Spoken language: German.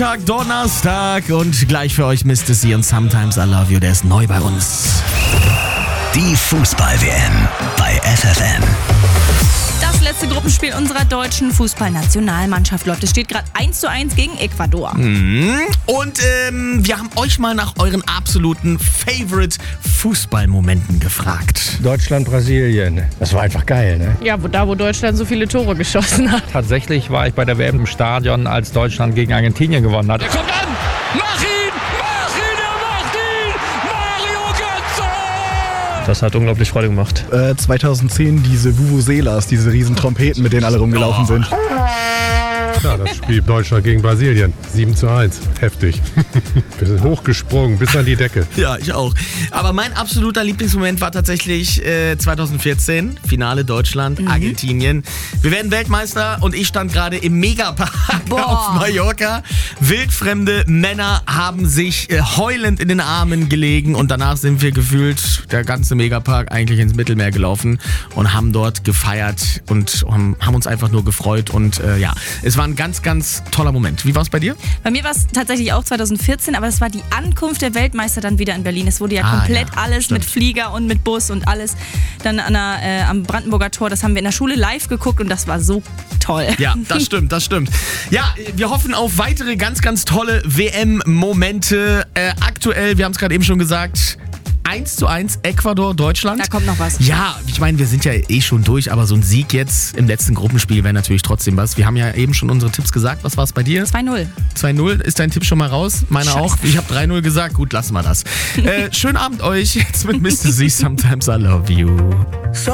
Tag, Donnerstag und gleich für euch Mr. C und Sometimes I Love You, der ist neu bei uns. Die Fußball-WM bei FFN. Das letzte Gruppenspiel unserer deutschen Fußballnationalmannschaft läuft. Es steht gerade 1:1 gegen Ecuador. Und wir haben euch mal nach euren absoluten Favorite-Fußballmomenten gefragt. Deutschland, Brasilien. Das war einfach geil, ne? Ja, wo Deutschland so viele Tore geschossen hat. Tatsächlich war ich bei der WM im Stadion, als Deutschland gegen Argentinien gewonnen hat. Der kommt an! Mach ihn! Er macht ihn! Mario Götze! Das hat unglaublich Freude gemacht. 2010 diese Vuvuzelas, diese riesen Trompeten, mit denen alle rumgelaufen sind. Ja, das Spiel Deutschland gegen Brasilien. 7:1. Heftig. Wir sind hochgesprungen bis an die Decke. Ja, ich auch. Aber mein absoluter Lieblingsmoment war tatsächlich 2014, Finale Deutschland, Argentinien. Wir werden Weltmeister und ich stand gerade im Megapark auf Mallorca. Wildfremde Männer haben sich heulend in den Armen gelegen und danach sind wir gefühlt der ganze Megapark eigentlich ins Mittelmeer gelaufen und haben dort gefeiert und haben uns einfach nur gefreut und es war ein ganz, ganz toller Moment. Wie war es bei dir? Bei mir war es tatsächlich auch 2014, aber es war die Ankunft der Weltmeister dann wieder in Berlin. Es wurde ja komplett alles mit Flieger und mit Bus und alles dann am Brandenburger Tor. Das haben wir in der Schule live geguckt und das war so toll. Ja, das stimmt, das stimmt. Ja, wir hoffen auf weitere ganz, ganz tolle WM-Momente. Aktuell, wir haben es gerade eben schon gesagt, 1:1 Ecuador, Deutschland. Da kommt noch was. Ja, ich meine, wir sind ja schon durch, aber so ein Sieg jetzt im letzten Gruppenspiel wäre natürlich trotzdem was. Wir haben ja eben schon unsere Tipps gesagt. Was war es bei dir? 2:0. 2:0. Ist dein Tipp schon mal raus? Meiner auch. Ich habe 3:0 gesagt. Gut, lassen wir das. Schönen Abend euch. Jetzt mit Mr. C, Sometimes I Love You.